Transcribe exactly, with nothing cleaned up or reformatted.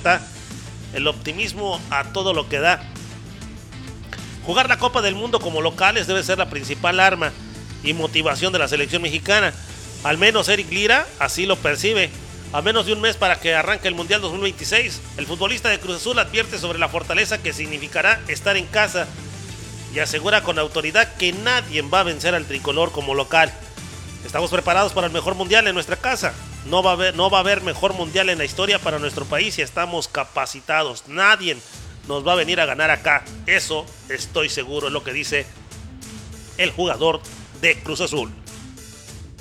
está el optimismo a todo lo que da. Jugar la Copa del Mundo como locales debe ser la principal arma y motivación de la selección mexicana. Al menos Eric Lira así lo percibe. A menos de un mes para que arranque el Mundial dos mil veintiséis, el futbolista de Cruz Azul advierte sobre la fortaleza que significará estar en casa y asegura con autoridad que nadie va a vencer al tricolor como local. Estamos preparados para el mejor mundial en nuestra casa. No va a haber, no va a haber mejor mundial en la historia para nuestro país y estamos capacitados. Nadie nos va a venir a ganar acá. Eso estoy seguro, es lo que dice el jugador de Cruz Azul.